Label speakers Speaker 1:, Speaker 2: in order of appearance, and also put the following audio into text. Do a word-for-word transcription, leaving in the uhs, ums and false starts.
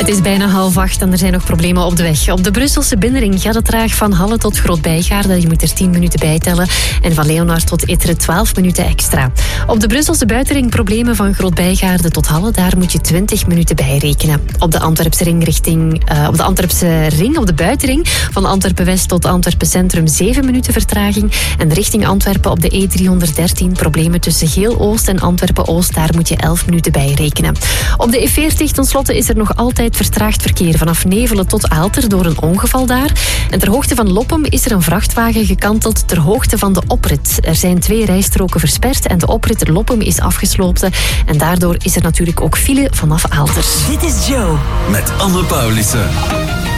Speaker 1: Het is bijna half acht en er zijn nog problemen op de weg. Op de Brusselse binnenring gaat het traag van Halle tot Groot-Bijgaarde. Je moet er tien minuten bij tellen. En van Leonard tot Etteren twaalf minuten extra. Op de Brusselse buitenring problemen van Groot-Bijgaarde tot Halle. Daar moet je twintig minuten bij rekenen. Op de Antwerpse ring richting... Uh, op de Antwerpse ring, op de buitenring. Van Antwerpen-West tot Antwerpen Centrum zeven minuten vertraging. En richting Antwerpen op de E driehonderddertien problemen tussen Geel-Oost en Antwerpen-Oost. Daar moet je elf minuten bij rekenen. Op de E veertig tenslotte is er nog altijd vertraagd verkeer vanaf Nevelen tot Aalter door een ongeval daar. En ter hoogte van Loppem is er een vrachtwagen gekanteld ter hoogte van de oprit. Er zijn twee rijstroken versperd en de oprit Loppem is afgesloten. En daardoor is er natuurlijk ook file vanaf Aalter.
Speaker 2: Dit is Joe.
Speaker 3: Met Anne Paulissen.